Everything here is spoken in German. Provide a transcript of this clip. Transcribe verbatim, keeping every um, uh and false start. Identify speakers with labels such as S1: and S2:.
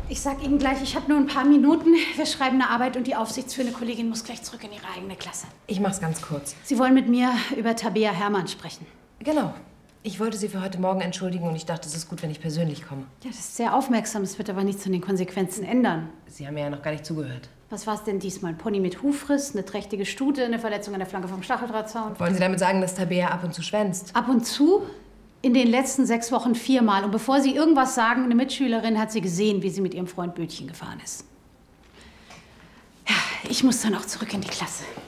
S1: Ich sag Ihnen gleich, ich habe nur ein paar Minuten. Wir schreiben eine Arbeit und die aufsichtsführende Kollegin muss gleich zurück in ihre eigene Klasse.
S2: Ich mach's ganz kurz.
S1: Sie wollen mit mir über Tabea Herrmann sprechen.
S2: Genau. Ich wollte Sie für heute Morgen entschuldigen und ich dachte, es ist gut, wenn ich persönlich komme.
S1: Ja, das ist sehr aufmerksam. Das wird aber nichts an den Konsequenzen ändern.
S2: Sie haben mir ja noch gar nicht zugehört.
S1: Was war es denn diesmal? Ein Pony mit Hufriss, eine trächtige Stute, eine Verletzung an der Flanke vom Stacheldrahtzaun?
S2: Wollen Sie damit sagen, dass Tabea ab und zu schwänzt?
S1: Ab und zu? In den letzten sechs Wochen viermal. Und bevor Sie irgendwas sagen, eine Mitschülerin hat sie gesehen, wie sie mit ihrem Freund Bötchen gefahren ist. Ja, ich muss dann auch zurück in die Klasse.